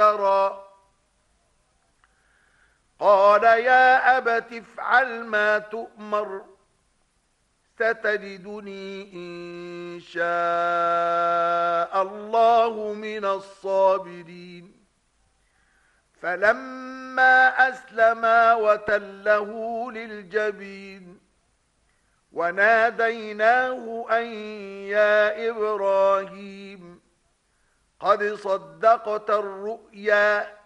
يرى قال يا أبت افعل ما تؤمر ستجدني إن شاء الله من الصابرين فلما أسلما وتله للجبين وناديناه أن يا إبراهيم قد صدقت الرؤيا